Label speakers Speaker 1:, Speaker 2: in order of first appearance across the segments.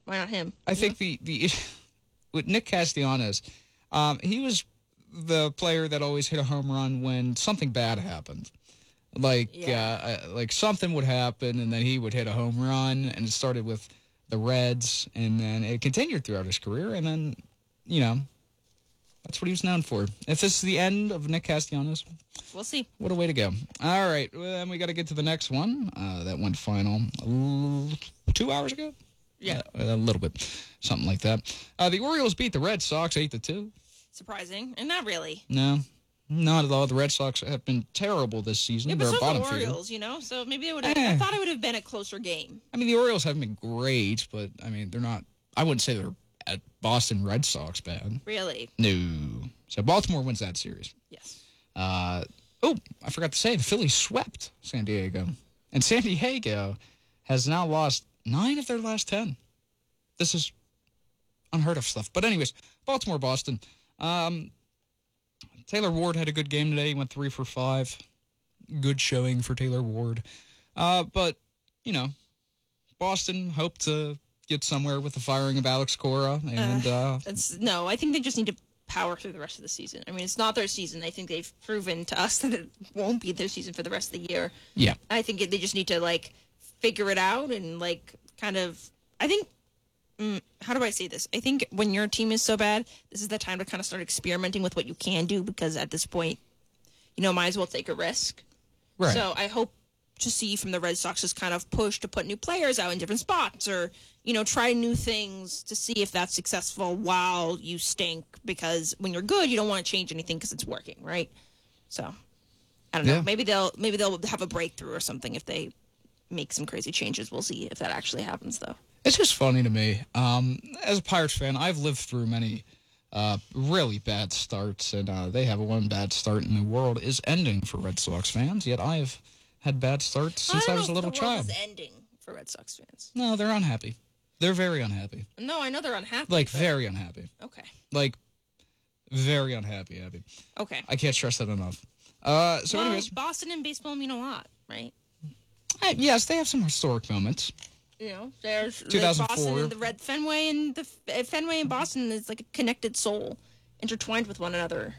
Speaker 1: Why not him?
Speaker 2: I think the with Nick Castellanos, he was the player that always hit a home run when something bad happened. Like something would happen, and then he would hit a home run, and it started with the Reds, and then it continued throughout his career, and then, that's what he was known for. If this is the end of Nick Castellanos,
Speaker 1: we'll see.
Speaker 2: What a way to go. All right, well, then we got to get to the next one. That went final 2 hours ago?
Speaker 1: Yeah.
Speaker 2: A little bit, something like that. The Orioles beat the Red Sox 8-2.
Speaker 1: Surprising, and not really.
Speaker 2: No. Not at all. The Red Sox have been terrible this season.
Speaker 1: Yeah, but
Speaker 2: They're
Speaker 1: so
Speaker 2: bottom
Speaker 1: the Orioles,
Speaker 2: feeder.
Speaker 1: so maybe they would have. I thought it would have been a closer game.
Speaker 2: I mean, the Orioles haven't been great, but, I mean, they're not. I wouldn't say they're at Boston Red Sox bad.
Speaker 1: Really?
Speaker 2: No. So Baltimore wins that series.
Speaker 1: Yes.
Speaker 2: I forgot to say, the Phillies swept San Diego. And San Diego has now lost 9 of their last 10. This is unheard of stuff. But anyways, Baltimore-Boston. Taylor Ward had a good game today. He went 3 for 5. Good showing for Taylor Ward. But, Boston hoped to get somewhere with the firing of Alex Cora. And
Speaker 1: I think they just need to power through the rest of the season. I mean, it's not their season. I think they've proven to us that it won't be their season for the rest of the year.
Speaker 2: Yeah.
Speaker 1: I think they just need to, figure it out and, how do I say this? I think when your team is so bad, this is the time to kind of start experimenting with what you can do, because at this point, might as well take a risk.
Speaker 2: Right.
Speaker 1: So I hope to see from the Red Sox just kind of push to put new players out in different spots, or, try new things to see if that's successful while you stink, because when you're good, you don't want to change anything because it's working, right? So I don't know. Maybe they'll have a breakthrough or something if they make some crazy changes. We'll see if that actually happens, though.
Speaker 2: It's just funny to me. As a Pirates fan, I've lived through many really bad starts, and they have one bad start in the world is ending for Red Sox fans, yet I've had bad starts since I was a little child.
Speaker 1: The world is ending for Red Sox fans.
Speaker 2: No, they're unhappy. They're very unhappy.
Speaker 1: No, I know they're unhappy.
Speaker 2: Very unhappy.
Speaker 1: Okay.
Speaker 2: Very unhappy, Abby.
Speaker 1: Okay.
Speaker 2: I can't stress that enough. Anyways.
Speaker 1: Boston and baseball mean a lot, right?
Speaker 2: Yes, they have some historic moments.
Speaker 1: There's
Speaker 2: 2004.
Speaker 1: Boston and the Red Fenway, and the Fenway and Boston is like a connected soul, intertwined with one another.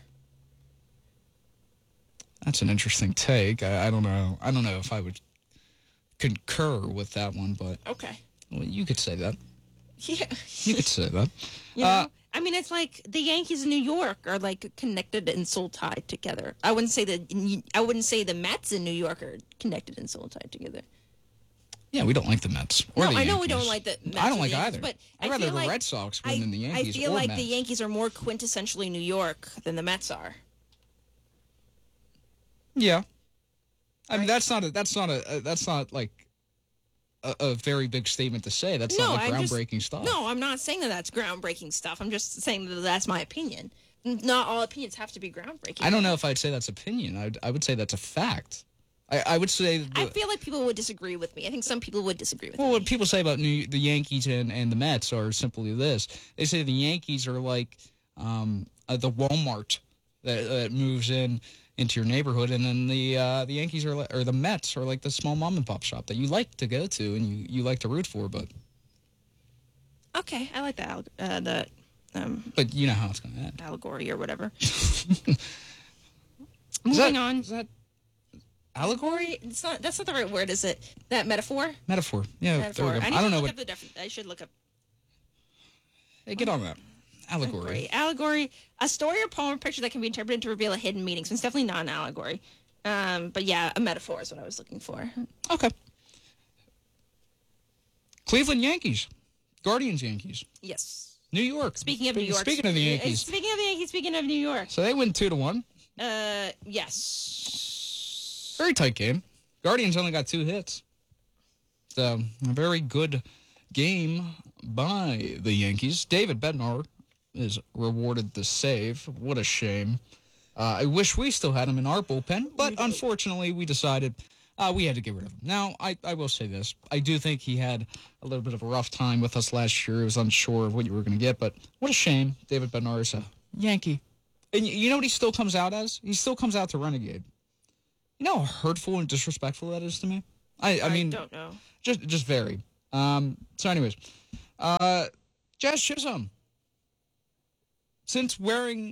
Speaker 2: That's an interesting take. I don't know. I don't know if I would concur with that one, but
Speaker 1: okay.
Speaker 2: Well, you could say that.
Speaker 1: Yeah,
Speaker 2: you could say that.
Speaker 1: I mean, it's like the Yankees in New York are connected and soul tied together. I wouldn't say the Mets in New York are connected and soul tied together.
Speaker 2: Yeah, we don't like the Mets or the Yankees.
Speaker 1: I know we don't like the Mets.
Speaker 2: I don't like either.
Speaker 1: But
Speaker 2: I'd rather the Red Sox win than the Yankees.
Speaker 1: I feel like the Yankees are more quintessentially New York than the Mets are.
Speaker 2: Yeah, I mean that's not a very big statement to say. That's not groundbreaking stuff.
Speaker 1: No, I'm not saying that that's groundbreaking stuff. I'm just saying that that's my opinion. Not all opinions have to be groundbreaking.
Speaker 2: I don't know if I'd say that's opinion. I would say that's a fact. I would say...
Speaker 1: I feel like people would disagree with me. I think some people would disagree with me.
Speaker 2: Well, what people say about the Yankees and the Mets are simply this. They say the Yankees are like the Walmart that moves into your neighborhood, and then the Yankees or the Mets are like the small mom and pop shop that you like to go to and you like to root for, but...
Speaker 1: Okay, I like that.
Speaker 2: But you know how it's going to end.
Speaker 1: Allegory or whatever. Moving on.
Speaker 2: Is that... Allegory?
Speaker 1: That's not the right word, is it? That metaphor?
Speaker 2: Metaphor. Yeah,
Speaker 1: metaphor.
Speaker 2: There we go. I don't know what...
Speaker 1: I should look up...
Speaker 2: Hey, get on that. Allegory.
Speaker 1: Allegory. A story or poem or picture that can be interpreted to reveal a hidden meaning. So it's definitely not an allegory. But yeah, a metaphor is what I was looking for.
Speaker 2: Okay. Cleveland Yankees. Guardians Yankees.
Speaker 1: Yes.
Speaker 2: New York.
Speaker 1: Speaking of New York.
Speaker 2: Speaking of the Yankees.
Speaker 1: Speaking of New York.
Speaker 2: So they win 2-1.
Speaker 1: Yes.
Speaker 2: Very tight game. Guardians only got 2 hits. So a very good game by the Yankees. David Bednar is rewarded the save. What a shame. I wish we still had him in our bullpen, but unfortunately we decided we had to get rid of him. Now, I will say this. I do think he had a little bit of a rough time with us last year. He was unsure of what you were going to get, but what a shame. David Bednar is a Yankee. And you know what he still comes out as? He still comes out to Renegade. You know how hurtful and disrespectful that is to me? I mean,
Speaker 1: don't know.
Speaker 2: Just very. So anyways, Jazz Chisholm. Since wearing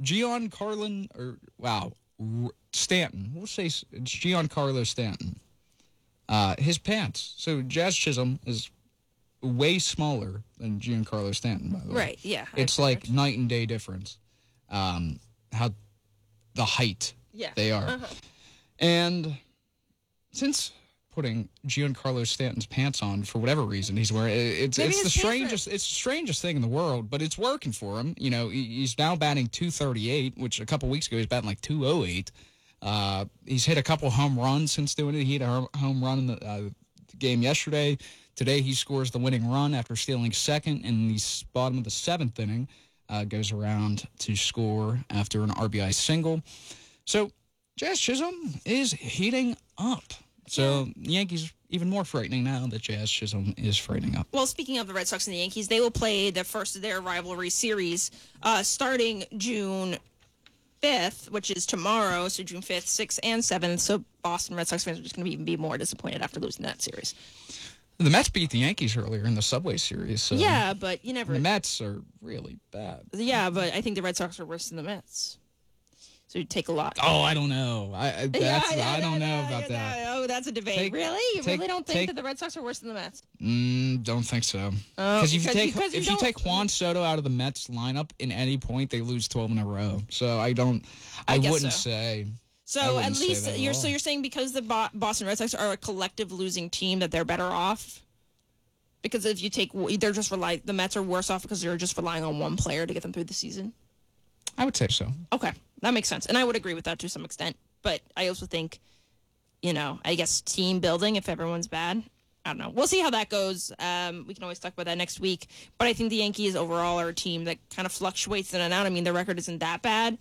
Speaker 2: Stanton. We'll say it's Giancarlo Stanton. His pants. So Jazz Chisholm is way smaller than Giancarlo Stanton, by the way.
Speaker 1: Right, yeah.
Speaker 2: It's like night and day difference. How the height they are.
Speaker 1: Uh-huh.
Speaker 2: And since putting Giancarlo Stanton's pants on for whatever reason he's wearing, it's the strangest thing in the world, but it's working for him. You know, he's now batting .238, which a couple weeks ago he was batting like .208. He's hit a couple home runs since doing it. He hit a home run in the game yesterday. Today he scores the winning run after stealing second in the bottom of the seventh inning. Goes around to score after an RBI single. So Jazz Chisholm is heating up. So Yankees even more frightening now that Jazz Chisholm is frightening up.
Speaker 1: Well, speaking of the Red Sox and the Yankees, they will play the first of their rivalry series starting June 5th, which is tomorrow, so June 5th, 6th, and 7th. So Boston Red Sox fans are just going to be more disappointed after losing that series.
Speaker 2: The Mets beat the Yankees earlier in the Subway Series. So
Speaker 1: yeah, but you never...
Speaker 2: The Mets are really bad.
Speaker 1: Yeah, but I think the Red Sox are worse than the Mets. So you take a lot.
Speaker 2: Oh, I don't know. I don't know about that.
Speaker 1: Oh, that's a debate. Really? You really don't think that the Red Sox are worse than the Mets?
Speaker 2: Don't think so. Because if you take Juan Soto out of the Mets lineup in any point, they lose 12 in a row. So I wouldn't say.
Speaker 1: So at least you're saying because the Boston Red Sox are a collective losing team that they're better off? Because if you take, the Mets are worse off because they're just relying on one player to get them through the season?
Speaker 2: I would say so.
Speaker 1: Okay, that makes sense. And I would agree with that to some extent. But I also think, I guess team building, if everyone's bad, I don't know. We'll see how that goes. We can always talk about that next week. But I think the Yankees overall are a team that kind of fluctuates in and out. I mean, their record isn't that bad,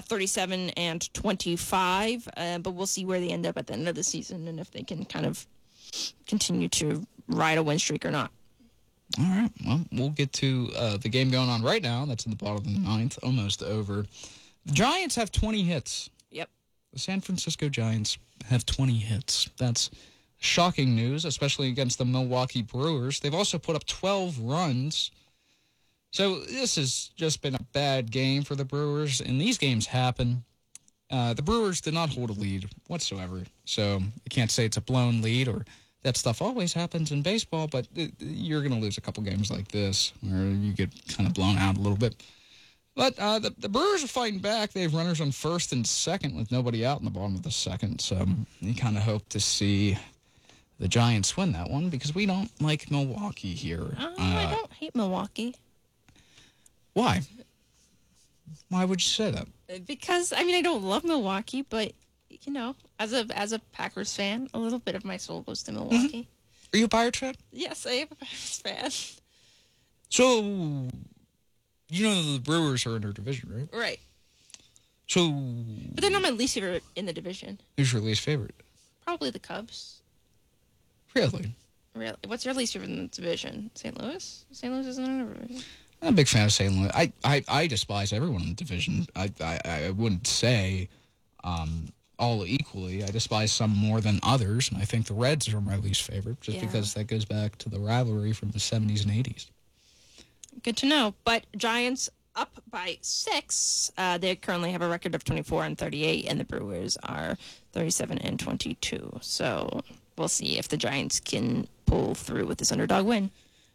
Speaker 1: 37-25. But we'll see where they end up at the end of the season and if they can kind of continue to ride a win streak or not.
Speaker 2: All right. Well, we'll get to the game going on right now. That's in the bottom of the ninth, almost over. The Giants have 20 hits.
Speaker 1: Yep.
Speaker 2: The San Francisco Giants have 20 hits. That's shocking news, especially against the Milwaukee Brewers. They've also put up 12 runs. So this has just been a bad game for the Brewers, and these games happen. The Brewers did not hold a lead whatsoever, so you can't say it's a blown lead or that stuff always happens in baseball, but you're going to lose a couple games like this where you get kind of blown out a little bit. But the Brewers are fighting back. They have runners on first and second with nobody out in the bottom of the second, so you kind of hope to see the Giants win that one because we don't like Milwaukee here.
Speaker 1: I don't hate Milwaukee.
Speaker 2: Why? Why would you say that?
Speaker 1: Because, I don't love Milwaukee, but, as a Packers fan, a little bit of my soul goes to Milwaukee.
Speaker 2: Mm-hmm. Are you a Pirates fan?
Speaker 1: Yes, I am a Pirates fan.
Speaker 2: So, the Brewers are in their division, right?
Speaker 1: Right.
Speaker 2: So...
Speaker 1: But they're not my least favorite in the division.
Speaker 2: Who's your least favorite?
Speaker 1: Probably the Cubs.
Speaker 2: Really?
Speaker 1: Really? What's your least favorite in the division? St. Louis? St. Louis isn't in the division.
Speaker 2: I'm a big fan of St. Louis. I despise everyone in the division. I wouldn't say all equally. I despise some more than others, and I think the Reds are my least favorite just because that goes back to the rivalry from the 70s and 80s.
Speaker 1: Good to know. But Giants up by 6. They currently have a record of 24-38, and the Brewers are 37-22. So we'll see if the Giants can pull through with this underdog win.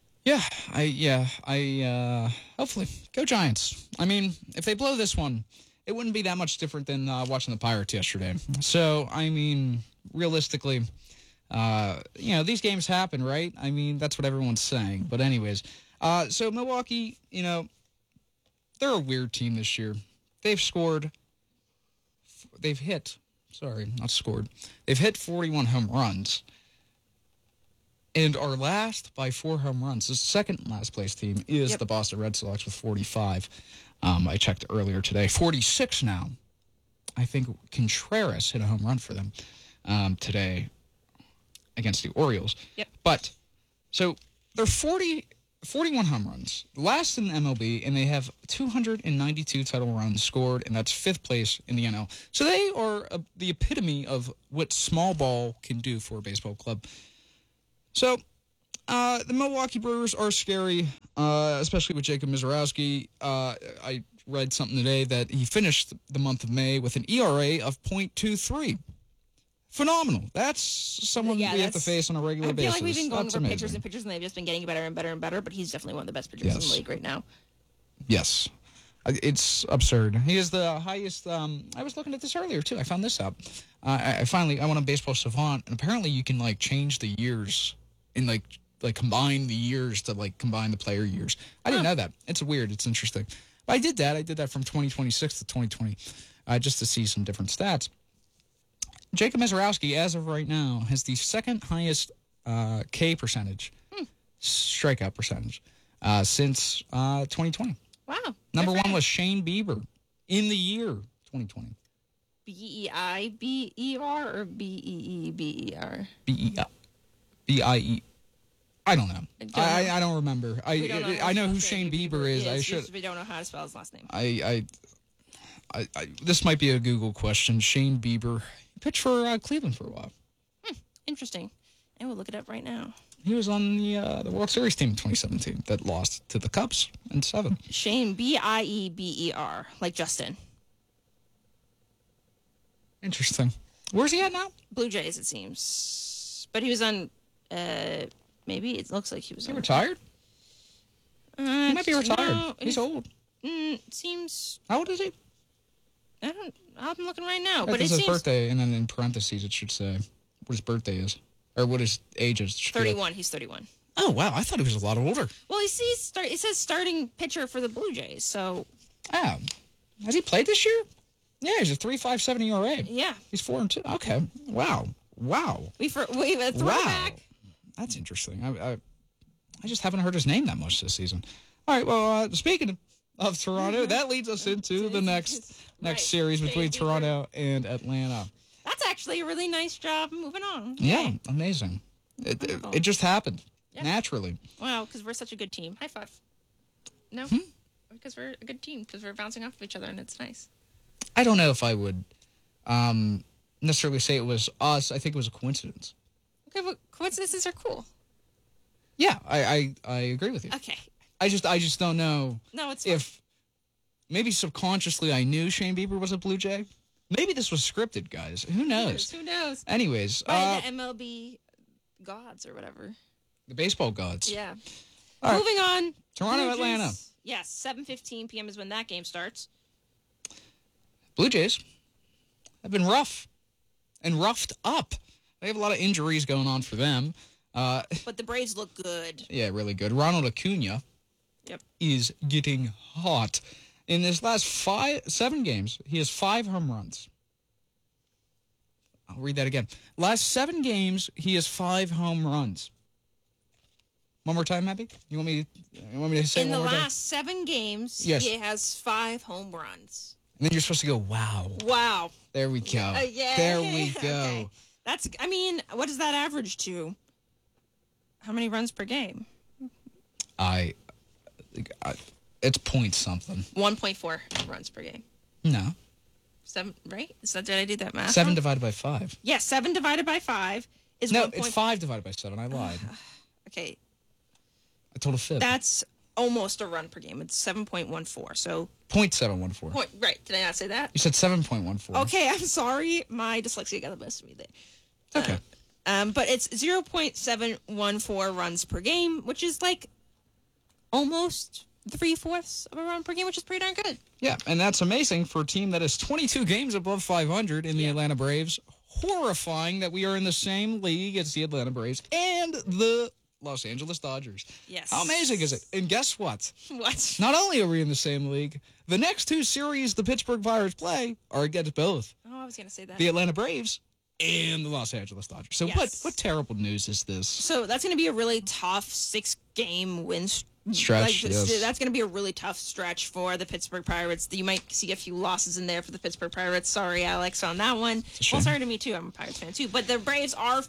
Speaker 2: Hopefully. Go Giants. If they blow this one, it wouldn't be that much different than watching the Pirates yesterday. So, realistically, these games happen, right? That's what everyone's saying. But anyways, so Milwaukee, they're a weird team this year. They've hit 41 home runs. And our last by 4 home runs, the second last place team is the Boston Red Sox with 45. I checked earlier today, 46 now. I think Contreras hit a home run for them today against the Orioles.
Speaker 1: Yep.
Speaker 2: But, so they're 41 home runs, last in the MLB, and they have 292 total runs scored, and that's 5th place in the NL. So they are the epitome of what small ball can do for a baseball club. So, The Milwaukee Brewers are scary, especially with Jacob Mizorowski. I read something today that he finished the month of May with an ERA of .23. Phenomenal. That's someone we have to face on a regular basis.
Speaker 1: I feel like we've been going
Speaker 2: That's
Speaker 1: over
Speaker 2: amazing.
Speaker 1: pitchers and pitchers, and they've just been getting better and better and better, but he's definitely one of the best pitchers in the league right now.
Speaker 2: Yes. It's absurd. He is the highest. I was looking at this earlier, too. I found this out. I went on Baseball Savant, and apparently you can, change the years and, combine the years to, combine the player years. I didn't know that. It's weird. It's interesting. But I did that. I did that from 2026 to 2020 just to see some different stats. Jacob Mizorowski, as of right now, has the second highest K percentage, strikeout percentage, since 2020.
Speaker 1: Wow.
Speaker 2: Number one was Shane Bieber in the year 2020.
Speaker 1: Beiber or Beeber?
Speaker 2: B-I-E. I don't know. I don't remember. I know who Shane Bieber is. I should.
Speaker 1: We don't know how to spell his last name.
Speaker 2: This might be a Google question. Shane Bieber. He pitched for Cleveland for a while.
Speaker 1: Interesting. And we'll look it up right now.
Speaker 2: He was on the World Series team in 2017 that lost to the Cubs in 7.
Speaker 1: Shane, Bieber, like Justin.
Speaker 2: Interesting. Where's he at now?
Speaker 1: Blue Jays, it seems. But he was on, maybe it looks like he was
Speaker 2: Is he
Speaker 1: on.
Speaker 2: retired? He might be retired.
Speaker 1: No,
Speaker 2: He's old.
Speaker 1: Seems.
Speaker 2: How old is he?
Speaker 1: I'm looking right now. But
Speaker 2: But
Speaker 1: it
Speaker 2: it's his
Speaker 1: seems.
Speaker 2: birthday, and then in parentheses it should say what his birthday is. Or what his age is.
Speaker 1: 31. He's 31.
Speaker 2: Oh, wow. I thought he was a lot older.
Speaker 1: Well, it says starting pitcher for the Blue Jays, so.
Speaker 2: Oh. Has he played this year? Yeah, he's a 3.57 ERA.
Speaker 1: Yeah.
Speaker 2: He's 4-2. Okay. Wow.
Speaker 1: We a throwback.
Speaker 2: Wow. That's interesting. I just haven't heard his name that much this season. All right. Well, speaking of Toronto, that leads us into the next series between Toronto and Atlanta.
Speaker 1: That's actually a really nice job. Moving on.
Speaker 2: Yeah, amazing. It just happened naturally.
Speaker 1: Wow, because we're such a good team. High five. No, because we're a good team. Because we're bouncing off of each other, and it's nice.
Speaker 2: I don't know if I would necessarily say it was us. I think it was a coincidence.
Speaker 1: Okay, but coincidences are cool.
Speaker 2: Yeah, I agree with you.
Speaker 1: Okay.
Speaker 2: I just don't know.
Speaker 1: No, it's fine.
Speaker 2: If maybe subconsciously I knew Shane Bieber was a Blue Jay. Maybe this was scripted, guys. Who knows?
Speaker 1: Who knows?
Speaker 2: Anyways,
Speaker 1: By the MLB gods or whatever.
Speaker 2: the baseball gods.
Speaker 1: Yeah.
Speaker 2: All right.
Speaker 1: Moving on.
Speaker 2: Toronto,
Speaker 1: Blue Jays.
Speaker 2: Atlanta.
Speaker 1: Yes, 7:15 p.m. is when that game starts.
Speaker 2: Blue Jays have been rough and roughed up. They have a lot of injuries going on for them.
Speaker 1: But the Braves look good.
Speaker 2: Yeah, really good. Ronald Acuna is getting hot. In his last 7 games, he has 5 home runs. I'll read that again. Last 7 games, he has 5 home runs. One more time, Abby? You want me to say
Speaker 1: In
Speaker 2: one
Speaker 1: the
Speaker 2: more time?
Speaker 1: last 7 games,
Speaker 2: Yes.
Speaker 1: he has 5 home runs.
Speaker 2: And then you're supposed to go, wow.
Speaker 1: Wow.
Speaker 2: There we go.
Speaker 1: Yeah.
Speaker 2: There we go.
Speaker 1: Okay. What does that average to? How many runs per game?
Speaker 2: It's point something.
Speaker 1: 1.4 runs per game.
Speaker 2: No.
Speaker 1: 7, right? Did I do that math?
Speaker 2: 7
Speaker 1: wrong?
Speaker 2: divided by 5.
Speaker 1: Yeah, 7 divided by 5 is
Speaker 2: No,
Speaker 1: 1.
Speaker 2: it's 5 divided by 7. I lied.
Speaker 1: Okay,
Speaker 2: I told a fib.
Speaker 1: that's almost a run per game. It's 7.14. So
Speaker 2: 0.714.
Speaker 1: right? Did I not say that?
Speaker 2: You said 7.14.
Speaker 1: Okay, I'm sorry. My dyslexia got the best of me there.
Speaker 2: Okay.
Speaker 1: But it's 0.714 runs per game, which is like almost 3/4 of a run per game, which is pretty darn good.
Speaker 2: Yeah, and that's amazing for a team that is 22 games above 500 in the Atlanta Braves. Horrifying that we are in the same league as the Atlanta Braves and the Los Angeles Dodgers.
Speaker 1: Yes.
Speaker 2: How amazing is it? And guess what?
Speaker 1: What?
Speaker 2: Not only are we in the same league, the next 2 series the Pittsburgh Pirates play are against both
Speaker 1: Oh, I was gonna say that.
Speaker 2: the Atlanta Braves and the Los Angeles Dodgers. So
Speaker 1: Yes.
Speaker 2: what terrible news is this?
Speaker 1: So that's going to be a really tough 6-game win
Speaker 2: Stretch, yes.
Speaker 1: That's going to be a really tough stretch for the Pittsburgh Pirates. You might see a few losses in there for the Pittsburgh Pirates. Sorry, Alex, on that one.
Speaker 2: shame.
Speaker 1: Well, sorry to me, too. I'm a Pirates fan, too. But the Braves are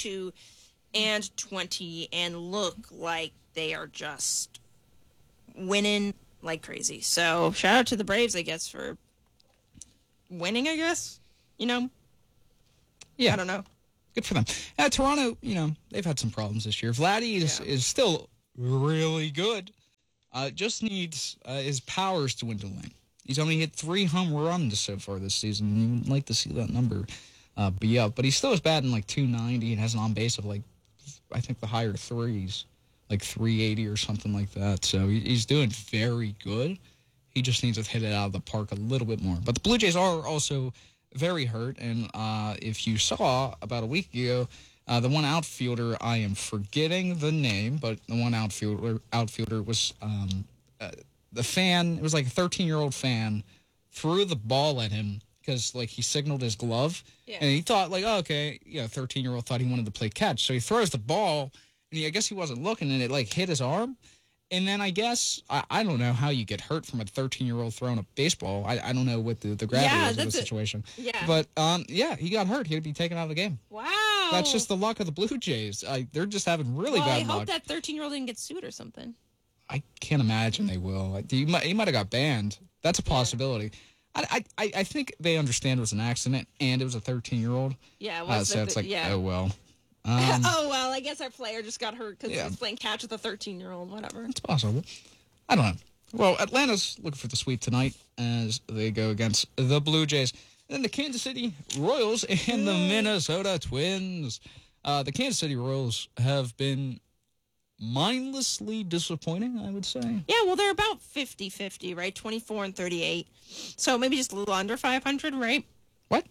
Speaker 1: 42-20 and look like they are just winning like crazy. So shout out to the Braves, I guess, for winning, I guess. You know?
Speaker 2: Yeah.
Speaker 1: I don't know.
Speaker 2: Good for them. Toronto, they've had some problems this year. Vladdy is still really good. Just needs his powers to dwindling. He's only hit 3 home runs so far this season. You'd like to see that number be up. But he still is batting like 290 and has an on-base of I think the higher threes, like 380 or something like that. So he's doing very good. He just needs to hit it out of the park a little bit more. But the Blue Jays are also very hurt. And if you saw about a week ago, the one outfielder, I am forgetting the name, but the one outfielder was the fan. It was like a 13-year-old fan threw the ball at him because he signaled his glove. Yeah. And he thought 13-year-old thought he wanted to play catch. So he throws the ball, and I guess he wasn't looking, and it hit his arm. And then I guess, I don't know how you get hurt from a 13-year-old throwing a baseball. I don't know what the gravity is of the situation.
Speaker 1: Yeah.
Speaker 2: But, he got hurt. He would be taken out of the game.
Speaker 1: Wow.
Speaker 2: That's just the luck of the Blue Jays. They're just having really bad luck.
Speaker 1: I hope that 13-year-old didn't get sued or something.
Speaker 2: I can't imagine they will. He might have got banned. That's a possibility. I think they understand it was an accident, and it was a 13-year-old.
Speaker 1: Yeah, it was.
Speaker 2: So it's oh, well.
Speaker 1: Oh, well, I guess our player just got hurt because he was playing catch with a 13-year-old, whatever.
Speaker 2: It's possible. I don't know. Well, Atlanta's looking for the sweep tonight as they go against the Blue Jays. And then the Kansas City Royals and the Minnesota Twins. The Kansas City Royals have been mindlessly disappointing, I would say.
Speaker 1: Yeah, well, they're about 50-50, right? 24 and 38. So maybe just a little under 500, right?
Speaker 2: What?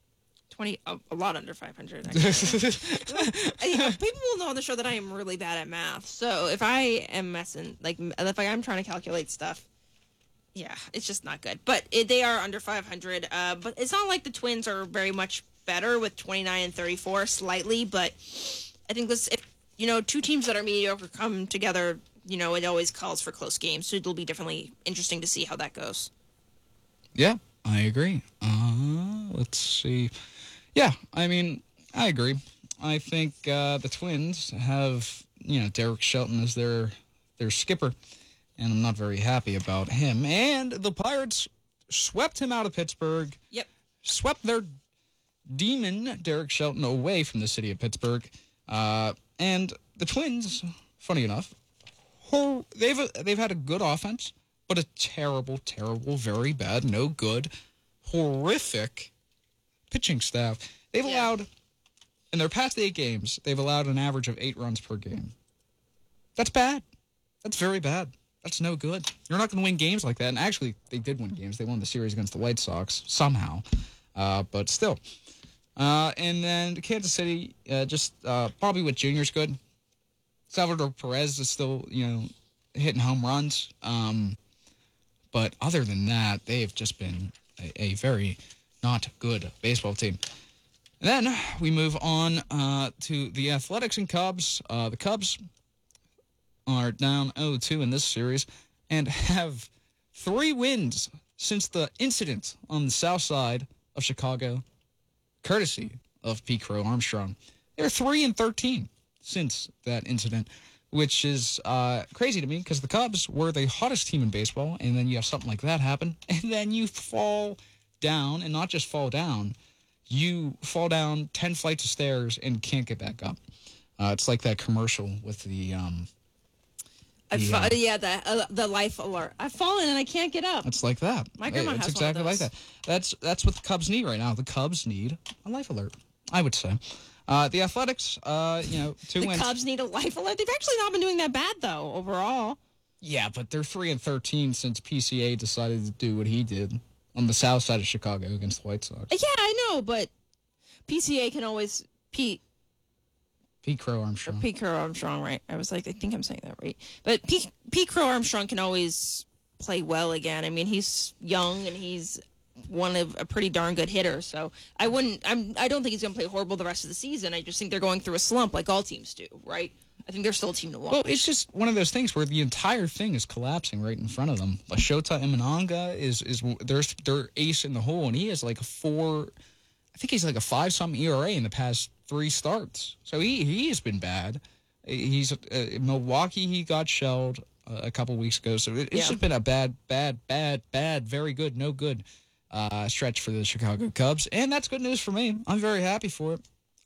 Speaker 1: A lot under 500. People will know on the show that I am really bad at math. So if I am messing, if I'm trying to calculate stuff, yeah, it's just not good. But they are under 500. But it's not like the Twins are very much better with 29 and 34, slightly. But I think if two teams that are mediocre come together, it always calls for close games. So it'll be definitely interesting to see how that goes.
Speaker 2: Yeah, I agree. Let's see. Yeah, I mean, I agree. I think the Twins have, Derek Shelton as their skipper, and I'm not very happy about him. And the Pirates swept him out of Pittsburgh.
Speaker 1: Yep.
Speaker 2: Swept their demon, Derek Shelton, away from the city of Pittsburgh. And the Twins, funny enough, they've had a good offense, but a terrible, very bad, no good, horrific pitching staff. They've allowed, in their past 8 games, they've allowed an average of 8 runs per game. That's bad. That's very bad. That's no good. You're not going to win games like that. And actually, they did win games. They won the series against the White Sox somehow. But still. And then Kansas City, probably with Junior's good. Salvador Perez is still, hitting home runs. But other than that, they've just been a very not good baseball team. And then we move on to the Athletics and Cubs. The Cubs are down 0-2 in this series and have 3 wins since the incident on the south side of Chicago, courtesy of Pete Crow Armstrong. They're 3-13 since that incident, which is crazy to me because the Cubs were the hottest team in baseball, and then you have something like that happen, and then you fall down, and not just fall down, you fall down 10 flights of stairs and can't get back up. It's like that commercial with the
Speaker 1: life alert. I've fallen and I can't get up.
Speaker 2: It's like that.
Speaker 1: My grandma has
Speaker 2: exactly
Speaker 1: one of
Speaker 2: like
Speaker 1: those.
Speaker 2: that. That's what the Cubs need right now. The Cubs need a life alert, I would say. The Athletics, 2 wins.
Speaker 1: The Cubs need a life alert. They've actually not been doing that bad though overall.
Speaker 2: Yeah, but they're 3-13 since PCA decided to do what he did on the south side of Chicago against the White Sox.
Speaker 1: Yeah, I know, but PCA can always Pete
Speaker 2: Crow Armstrong.
Speaker 1: Pete Crow Armstrong, right? I was like, I think I'm saying that right. But Pete Crow Armstrong can always play well again. I mean, he's young and he's a pretty darn good hitter. So I don't think he's going to play horrible the rest of the season. I just think they're going through a slump like all teams do, right? I think they're still a team to watch.
Speaker 2: Well, it's just one of those things where the entire thing is collapsing right in front of them. Shota Imanaga is their ace in the hole, and he has like he's like a 5-something ERA in the past 3 starts. So he has been bad. He's in Milwaukee. He got shelled a couple weeks ago. So it's just been a bad, very good, no good stretch for the Chicago Cubs, and that's good news for me. I'm very happy for it.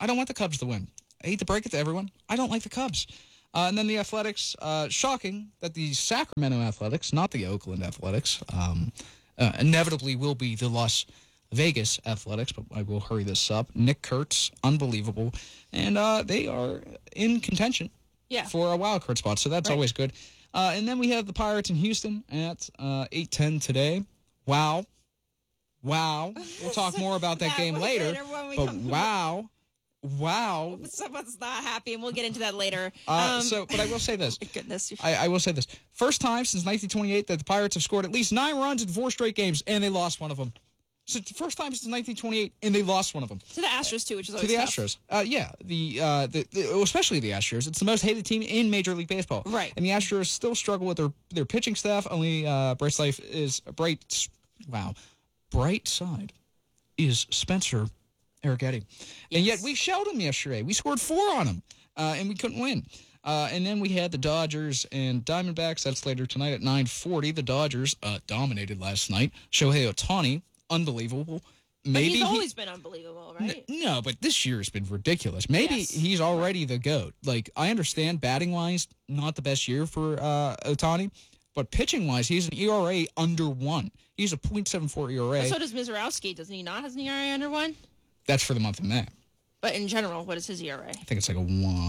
Speaker 2: I don't want the Cubs to win. I hate to break it to everyone. I don't like the Cubs. And then the Athletics, shocking that the Sacramento Athletics, not the Oakland Athletics, inevitably will be the Las Vegas Athletics, but I will hurry this up. Nick Kurtz, unbelievable. And they are in contention for a wild card spot, so that's always good. And then we have the Pirates in Houston at 8:10 today. Wow. We'll talk more about that game later. But wow.
Speaker 1: Someone's not happy, and we'll get into that later.
Speaker 2: But I will say this.
Speaker 1: Goodness.
Speaker 2: I will say this. First time since 1928 that the Pirates have scored at least 9 runs in 4 straight games, and they lost one of them. So it's the first time since 1928, and they lost one of them.
Speaker 1: To the Astros, too, which is always
Speaker 2: to the
Speaker 1: tough.
Speaker 2: Astros. Especially the Astros. It's the most hated team in Major League Baseball.
Speaker 1: Right.
Speaker 2: And the Astros still struggle with their pitching staff. Only bright side is Spencer Arrighetti. And yet we shelled him yesterday. We scored 4 on him, and we couldn't win. And then we had the Dodgers and Diamondbacks. That's later tonight at 9:40. The Dodgers dominated last night. Shohei Ohtani, unbelievable.
Speaker 1: Maybe but he's always been unbelievable, right?
Speaker 2: No, but this year has been ridiculous. Maybe he's already the GOAT. Like, I understand batting-wise, not the best year for Ohtani, but pitching-wise, he's an ERA under 1. He's a .74 ERA.
Speaker 1: But so does Mizorowski, doesn't he not? Has an ERA under 1?
Speaker 2: That's for the month of May.
Speaker 1: But in general, what is his ERA?
Speaker 2: I think it's like a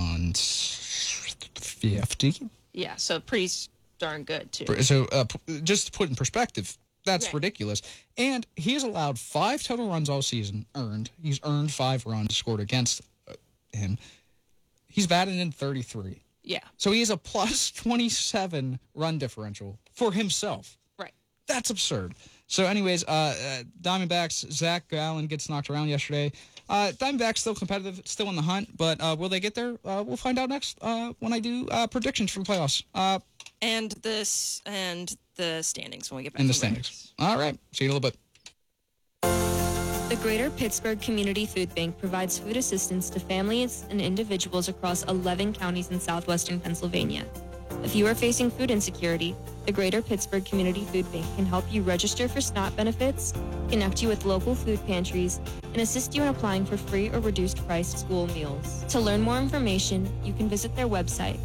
Speaker 2: 150.
Speaker 1: Yeah, so pretty darn good, too.
Speaker 2: So just to put in perspective, that's ridiculous. And he has allowed 5 total runs all season earned. He's earned 5 runs scored against him. He's batted in 33.
Speaker 1: Yeah.
Speaker 2: So he has a plus 27 run differential for himself.
Speaker 1: Right.
Speaker 2: That's absurd. So anyways, Diamondbacks, Zach Gallen gets knocked around yesterday. Diamondbacks still competitive, still in the hunt, but will they get there? We'll find out next when I do predictions for the playoffs.
Speaker 1: And the standings when we get back.
Speaker 2: In the standings. All right. See you in a little bit.
Speaker 3: The Greater Pittsburgh Community Food Bank provides food assistance to families and individuals across 11 counties in southwestern Pennsylvania. If you are facing food insecurity, the Greater Pittsburgh Community Food Bank can help you register for SNAP benefits, connect you with local food pantries, and assist you in applying for free or reduced-priced school meals. To learn more information, you can visit their website,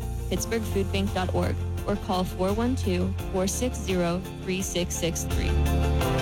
Speaker 3: pittsburghfoodbank.org, or call 412-460-3663.